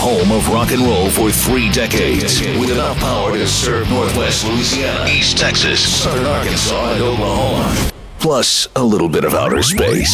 home of rock and roll for 3 decades, with enough power to serve Northwest Louisiana, East Texas, Southern Arkansas, and Oklahoma. Plus, a little bit of outer space.